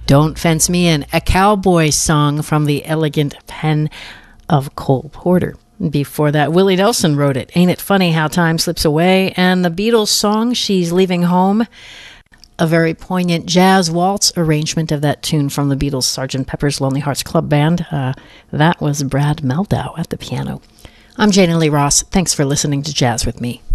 Don't Fence Me In, a cowboy song from the elegant pen of Cole Porter. Before that, Willie Nelson wrote it, Ain't It Funny How Time Slips Away, and the Beatles song, She's Leaving Home, a very poignant jazz waltz arrangement of that tune from the Beatles' Sgt. Pepper's Lonely Hearts Club Band. That was Brad Mehldau at the piano. I'm Jana Lee Ross. Thanks for listening to Jazz with Me.